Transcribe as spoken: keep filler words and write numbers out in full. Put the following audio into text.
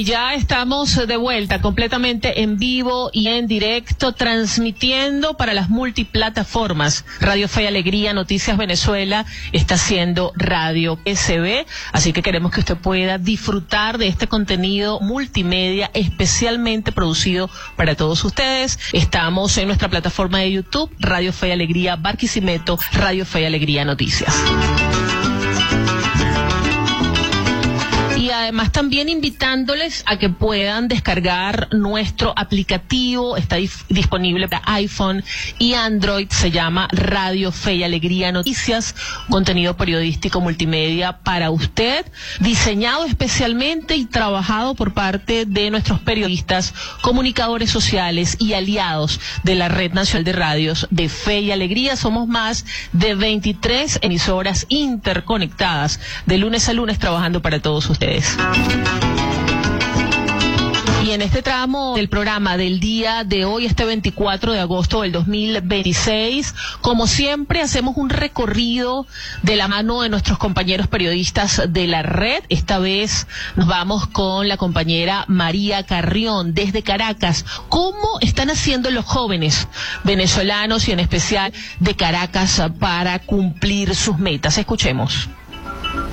ya estamos de vuelta completamente en vivo y en directo, transmitiendo para las multiplataformas. Radio Fe y Alegría, Noticias Venezuela, está haciendo Radio S B, así que queremos que usted pueda disfrutar de este contenido multimedia especialmente producido para todos ustedes. Estamos en nuestra plataforma de YouTube, Radio Fe y Alegría Barquisimeto, Radio Fe y Alegría Noticias. Y además también invitándoles a que puedan descargar nuestro aplicativo, está dif- disponible para iPhone y Android, se llama Radio Fe y Alegría Noticias, contenido periodístico multimedia para usted, diseñado especialmente y trabajado por parte de nuestros periodistas, comunicadores sociales y aliados de la Red Nacional de Radios de Fe y Alegría. Somos más de veintitrés emisoras interconectadas, de lunes a lunes trabajando para todos ustedes. Y en este tramo del programa del día de hoy, este veinticuatro de agosto del dos mil veintiséis, como siempre, hacemos un recorrido de la mano de nuestros compañeros periodistas de la red. Esta vez nos vamos con la compañera María Carrión desde Caracas. ¿Cómo están haciendo los jóvenes venezolanos y en especial de Caracas para cumplir sus metas? Escuchemos.